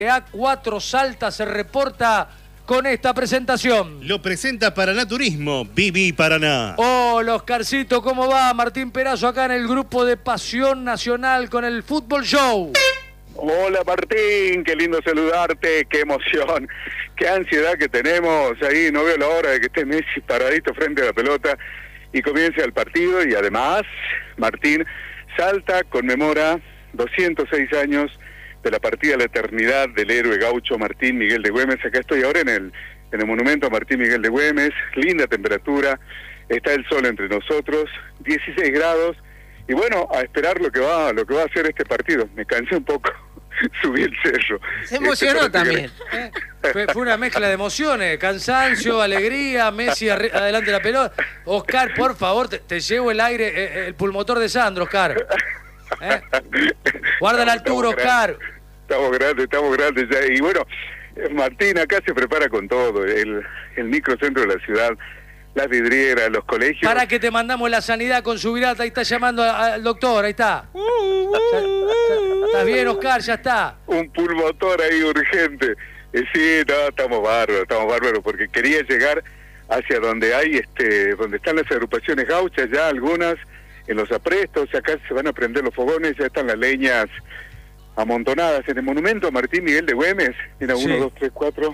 A4 Salta se reporta con esta presentación. Lo presenta Paraná Turismo, Viví Paraná. Hola Oscarcito, ¿cómo va? Martín Perazo acá en el grupo de Pasión Nacional con el Fútbol Show. Hola Martín, qué lindo saludarte, qué emoción, qué ansiedad que tenemos ahí. No veo la hora de que esté Messi paradito frente a la pelota y comience el partido. Y además, Martín, Salta conmemora 206 años de la partida a la eternidad del héroe gaucho Martín Miguel de Güemes. Acá estoy ahora en el monumento a Martín Miguel de Güemes, linda temperatura, está el sol entre nosotros, 16 grados, y bueno, a esperar lo que va a hacer este partido. Me cansé un poco, subí el cerro. Se emocionó también. Fue una mezcla de emociones, cansancio, alegría, Messi adelante de la pelota. Oscar, por favor, te llevo el aire, el pulmotor de Sandro, Oscar. Guarda la altura, Oscar. Estamos grandes ya. Y bueno, Martín, acá se prepara con todo. El microcentro de la ciudad, las vidrieras, los colegios. Para que te mandamos la sanidad con su virata. Ahí está llamando al doctor, ahí está. ¿Estás bien, Oscar? Ya está. Un pulmotor ahí urgente. Sí, no, estamos bárbaros, porque quería llegar hacia donde hay, donde están las agrupaciones gauchas, ya algunas en los aprestos. Acá se van a prender los fogones, ya están las leñas amontonadas en el monumento a Martín Miguel de Güemes. Mira, sí. 1, 2, 3, 4,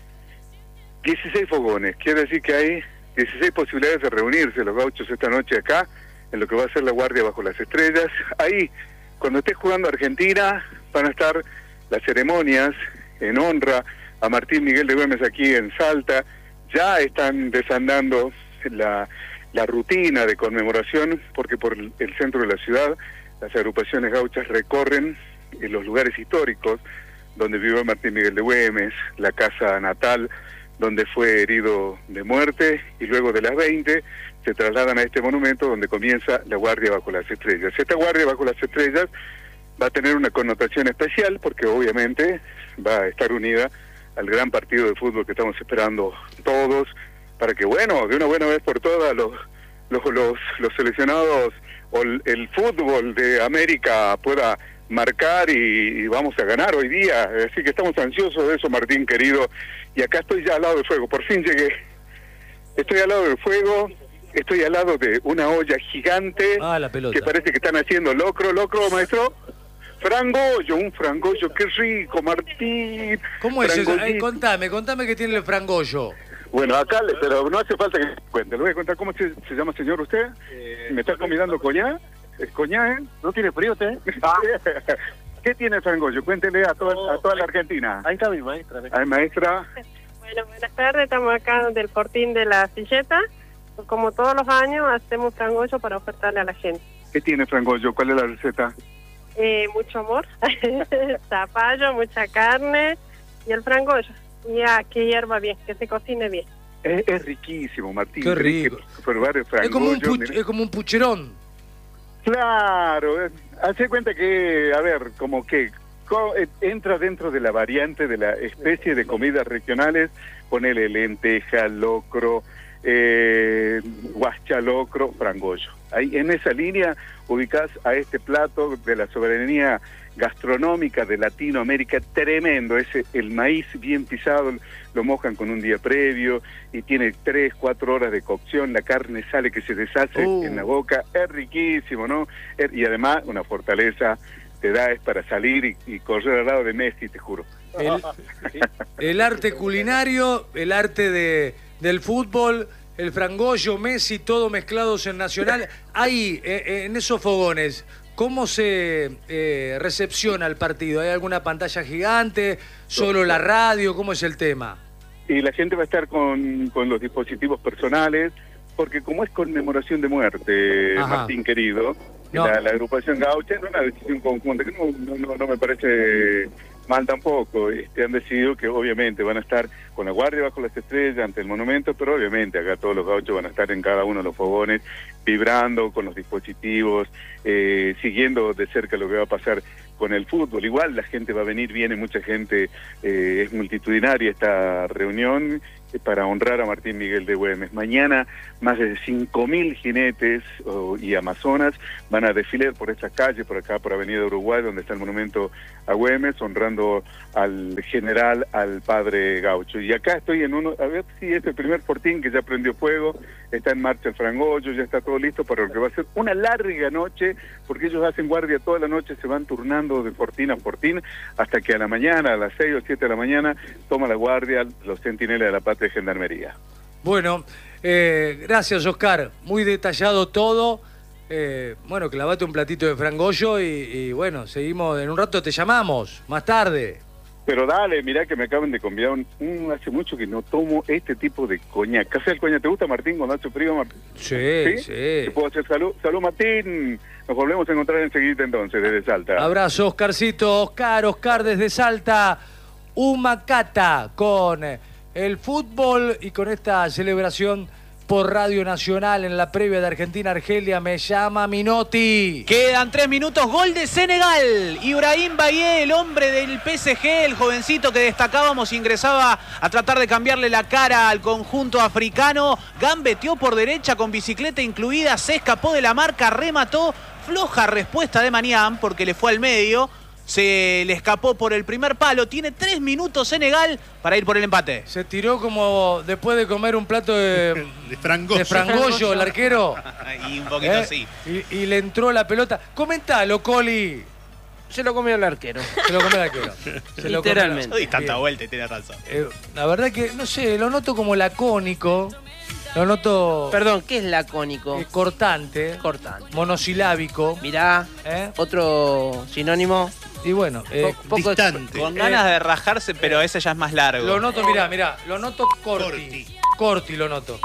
16 fogones. Quiere decir que hay 16 posibilidades de reunirse los gauchos esta noche acá, en lo que va a ser la guardia bajo las estrellas. Ahí, cuando esté jugando Argentina, van a estar las ceremonias en honra a Martín Miguel de Güemes aquí en Salta. Ya están desandando la rutina de conmemoración, porque por el centro de la ciudad las agrupaciones gauchas recorren los lugares históricos donde vivió Martín Miguel de Güemes, la casa natal donde fue herido de muerte, y luego de las 20 se trasladan a este monumento donde comienza la guardia bajo las estrellas. Esta guardia bajo las estrellas va a tener una connotación especial porque obviamente va a estar unida al gran partido de fútbol que estamos esperando todos, para que, bueno, de una buena vez por todas los seleccionados o el fútbol de América pueda marcar y vamos a ganar hoy día. Así que estamos ansiosos de eso, Martín querido, y acá estoy ya al lado del fuego, por fin llegué. Estoy al lado del fuego, estoy al lado de una olla gigante la pelota, que parece que están haciendo locro, maestro. Frangollo, un frangollo, qué rico, Martín. ¿Cómo es eso? Contame qué tiene el frangollo. Bueno, acá, pero no hace falta que cuente. Le voy a contar cómo se llama, señor, usted. ¿Me está convidando coñá? ¿Es coñá, eh? ¿No tiene frío usted? ¿Qué tiene el frangollo? Cuéntele a toda la Argentina. Ahí está mi maestra. Ay, maestra. Bueno, buenas tardes. Estamos acá del Fortín de la Silleta. Como todos los años, hacemos frangollo para ofertarle a la gente. ¿Qué tiene frangollo? ¿Cuál es la receta? Mucho amor, zapallo, mucha carne y el frangollo. Ya, que hierva bien, que se cocine bien. Es riquísimo, Martín. Qué rico. Probar el frangollo, es como un pucherón. Claro, hace cuenta que, a ver, como que entra dentro de la variante de la especie de comidas regionales. Ponele lenteja, locro, guaschalocro, frangollo. Ahí en esa línea ubicás a este plato de la soberanía gastronómica de Latinoamérica, tremendo. El maíz bien pisado, lo mojan con un día previo y tiene 3, 4 horas de cocción, la carne sale que se deshace en la boca, es riquísimo, ¿no? Y además una fortaleza te da es para salir y correr al lado de Messi, te juro. El arte culinario, el arte del fútbol, el frangollo, Messi, todo mezclados en Nacional. Ahí, en esos fogones, ¿cómo se recepciona el partido? ¿Hay alguna pantalla gigante? ¿Solo la radio? ¿Cómo es el tema? Y la gente va a estar con los dispositivos personales, porque como es conmemoración de muerte, Martín querido, la agrupación gaucha es una decisión conjunta, que no me parece mal tampoco. Han decidido que obviamente van a estar con la guardia bajo las estrellas ante el monumento, pero obviamente acá todos los gauchos van a estar en cada uno de los fogones, vibrando con los dispositivos, siguiendo de cerca lo que va a pasar con el fútbol. Igual la gente va a venir, viene mucha gente, es multitudinaria esta reunión, para honrar a Martín Miguel de Güemes. Mañana más de 5.000 jinetes y amazonas van a desfilar por estas calles, por acá, por Avenida Uruguay, donde está el monumento a Güemes, honrando al general, al padre Gaucho. Y acá estoy en uno, a ver si es el primer fortín que ya prendió fuego, está en marcha el frangollo, ya está todo listo para lo que va a ser una larga noche, porque ellos hacen guardia toda la noche, se van turnando de fortín a fortín, hasta que a la mañana, a las 6 o 7 de la mañana, toma la guardia los centinelas de la patria de Gendarmería. Bueno, gracias Oscar, muy detallado todo. Bueno, clavate un platito de frangollo y bueno, seguimos, en un rato te llamamos, más tarde. Pero dale, mirá que me acaban de convidar hace mucho que no tomo este tipo de coñac. ¿Qué hace el coñac? ¿Te gusta, Martín, cuando hace frío? Sí. ¿Te puedo hacer salud? Salud, Martín. Nos volvemos a encontrar enseguida entonces, desde Salta. Abrazo, Oscarcito. Oscar desde Salta. Humacata con el fútbol y con esta celebración por Radio Nacional en la previa de Argentina-Argelia. Me llama Minotti. Quedan 3 minutos, gol de Senegal. Ibrahim Baillé, el hombre del PSG, el jovencito que destacábamos, ingresaba a tratar de cambiarle la cara al conjunto africano. Gambeteó por derecha con bicicleta incluida, se escapó de la marca, remató. Floja respuesta de Maniam porque le fue al medio. Se le escapó por el primer palo. Tiene 3 minutos Senegal para ir por el empate. Se tiró como después de comer un plato de frangollo el arquero. Y un poquito sí. Y le entró la pelota. Comentalo, Coli. Se lo comió el arquero. Se lo comió el arquero. Literalmente. Y tanta vuelta y tiene razón. La verdad que, no sé, lo noto como lacónico. Lo noto... Perdón, ¿qué es lacónico? Cortante. Cortante. Monosilábico. Mirá, otro sinónimo. Y bueno, poco distante. Con ganas de rajarse, pero ese ya es más largo. Lo noto, mirá, lo noto corti. Corti lo noto.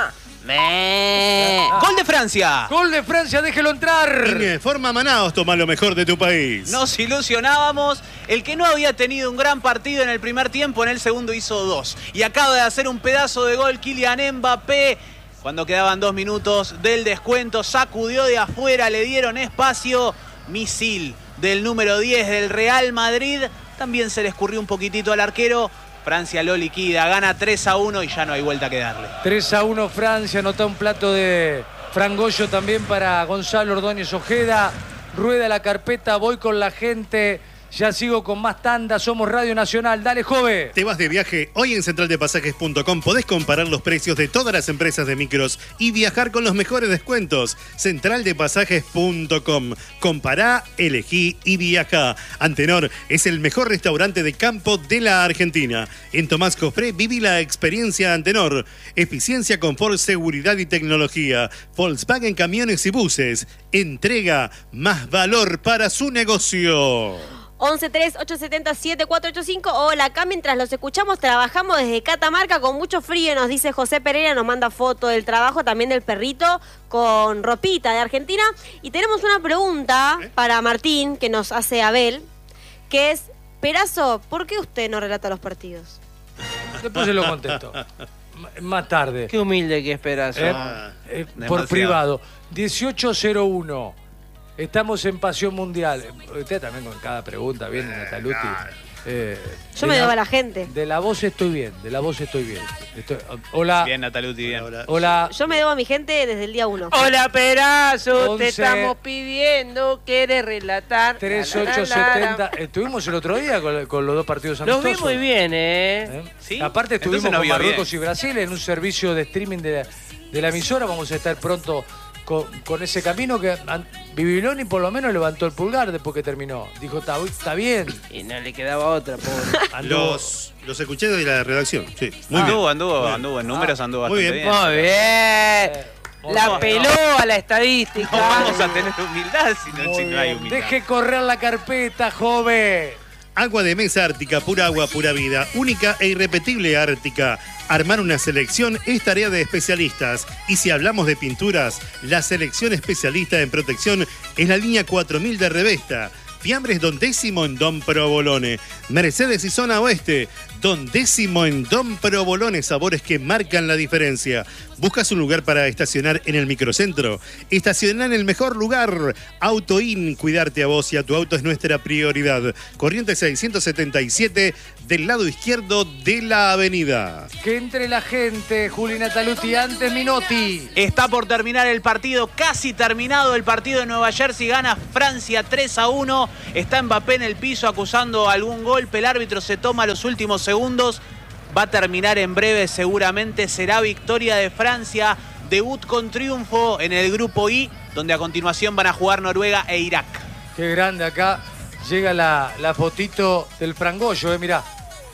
¡Gol de Francia! ¡Gol de Francia! ¡Déjelo entrar! Inge, forma Manaos, toma lo mejor de tu país. Nos ilusionábamos. El que no había tenido un gran partido en el primer tiempo, en el segundo hizo 2. Y acaba de hacer un pedazo de gol Kylian Mbappé. Cuando quedaban 2 minutos del descuento, sacudió de afuera, le dieron espacio. Misil del número 10 del Real Madrid. También se le escurrió un poquitito al arquero. Francia lo liquida, gana 3-1 y ya no hay vuelta que darle. 3-1 Francia, anota un plato de frangollo también para Gonzalo Ordóñez Ojeda. Rueda la carpeta, voy con la gente. Ya sigo con más tandas, somos Radio Nacional. Dale, Jove. Te vas de viaje. Hoy en centraldepasajes.com podés comparar los precios de todas las empresas de micros y viajar con los mejores descuentos. Centraldepasajes.com. Compará, elegí y viaja. Antenor es el mejor restaurante de campo de la Argentina. En Tomás Cofré viví la experiencia Antenor. Eficiencia, confort, seguridad y tecnología. Volkswagen Camiones y Buses. Entrega más valor para su negocio. 11-3-870-7485. Hola, acá mientras los escuchamos trabajamos desde Catamarca con mucho frío, nos dice José Pereira, nos manda foto del trabajo, también del perrito con ropita de Argentina. Y tenemos una pregunta para Martín que nos hace Abel, que es: Perazo, ¿por qué usted no relata los partidos? Después se lo contesto. Más tarde. Qué humilde que es Perazo. Por privado. 1801. Estamos en Pasión Mundial. Usted también con cada pregunta viene, Nataluti. Yo me debo a la gente. De la voz estoy bien, hola. Bien, Nataluti, bien. Hola. Yo me debo a mi gente desde el día 1. Hola, Perazo, 11. te estamos pidiendo, ¿quieres relatar? 3870. Estuvimos el otro día con los dos partidos Los amistosos. vi muy bien, ¿Sí? Aparte estuvimos Entonces nos con vio Marruecos bien. y Brasil en un servicio de streaming de la emisora. Vamos a estar pronto con ese camino que Bibiloni por lo menos levantó el pulgar después que terminó. Dijo, está bien. Y no le quedaba otra, pobre. Los escuché de la redacción, sí. Muy Anduvo bien. en números, anduvo Muy bastante bien. bien. Muy bien. La peló a la estadística. No vamos a tener humildad si no hay humildad. Deje correr la carpeta, joven. Agua de mesa Ártica, pura agua, pura vida. Única e irrepetible Ártica. Armar una selección es tarea de especialistas. Y si hablamos de pinturas, la selección especialista en protección es la línea 4000 de Revesta. Fiambres Don Décimo en Don Provolone. Mercedes y Zona Oeste. Don Décimo en Don Provolone, sabores que marcan la diferencia. ¿Buscas un lugar para estacionar en el microcentro? Estacionar en el mejor lugar. Autoin, cuidarte a vos y a tu auto es nuestra prioridad. Corrientes 677 del lado izquierdo de la avenida. Que entre la gente, Juli Nataluti, antes Minotti. Está por terminar el partido, casi terminado el partido de Nueva Jersey, gana Francia 3-1, está Mbappé en el piso acusando algún golpe, el árbitro se toma los últimos segundos, va a terminar en breve seguramente, será victoria de Francia, debut con triunfo en el grupo I, donde a continuación van a jugar Noruega e Irak. Qué grande acá, llega la fotito del frangollo, mirá,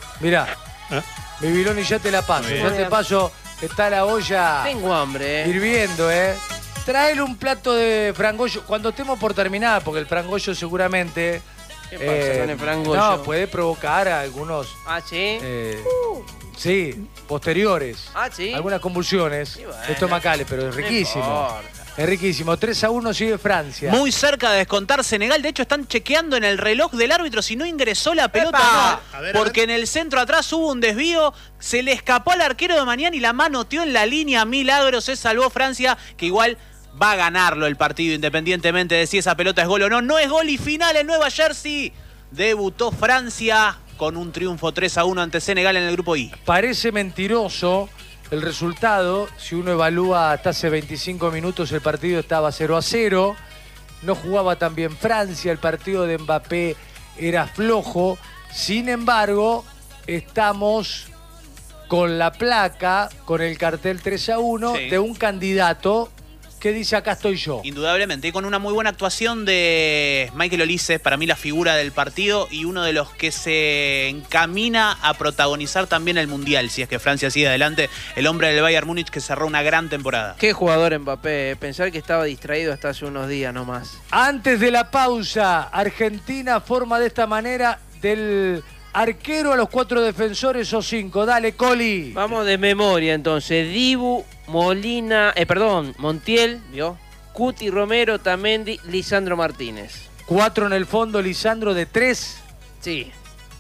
mi Viloni, ya te la paso, ya te paso, está la olla Tengo hambre, hirviendo, Traele un plato de frangollo cuando estemos por terminar, porque el frangollo seguramente... ¿Qué pasa con el frangollo? No, puede provocar algunos... Ah, ¿sí? Sí, posteriores. Ah, ¿sí? Algunas convulsiones bueno, estomacales, pero es riquísimo. importa. Es riquísimo. 3-1 sigue Francia. Muy cerca de descontar Senegal. De hecho, están chequeando en el reloj del árbitro si no ingresó la pelota. ¡Epa! No, porque en el centro atrás hubo un desvío. Se le escapó al arquero de Mañán y la manoteó en la línea. Milagro, se salvó Francia, que igual va a ganarlo el partido, independientemente de si esa pelota es gol o no. No es gol y final en Nueva Jersey. Debutó Francia con un triunfo 3-1 ante Senegal en el grupo I. Parece mentiroso el resultado. Si uno evalúa hasta hace 25 minutos el partido estaba 0-0. No jugaba tan bien Francia. El partido de Mbappé era flojo. Sin embargo, estamos con la placa, con el cartel 3-1 Sí. de un candidato que dice acá estoy yo. Indudablemente, y con una muy buena actuación de Michael Olise, para mí la figura del partido y uno de los que se encamina a protagonizar también el Mundial, si es que Francia sigue adelante, el hombre del Bayern Múnich que cerró una gran temporada. Qué jugador Mbappé, pensar que estaba distraído hasta hace unos días nomás. Antes de la pausa, Argentina forma de esta manera del arquero a los 4 defensores o 5. Dale, Coli. Vamos de memoria entonces. Dibu, Molina, Montiel, ¿vio? Cuti, Romero, Tamendi, Lisandro Martínez. 4 en el fondo, Lisandro de 3. Sí.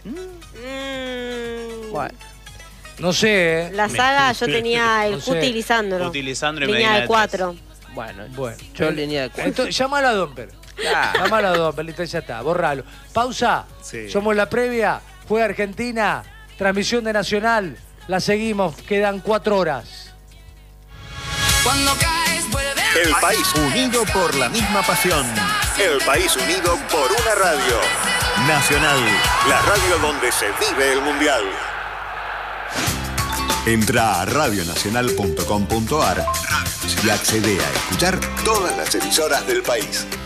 Bueno. No sé, La saga yo tenía el No sé. Cuti y Lisandro. Cuti, Lisandro y Línea Medina de de 4. Bueno, Bueno. yo línea de 4. Entonces, llámalo a Domper. Llámalo a Domper, listo, ya está, borralo. Pausa. Sí. Somos la previa. Fue Argentina. Transmisión de Nacional. La seguimos. Quedan 4 horas. Cuando caes, vuelve a El país unido por la misma pasión. El país unido por una radio. Nacional, la radio donde se vive el Mundial. Entra a radionacional.com.ar y accede a escuchar todas las emisoras del país.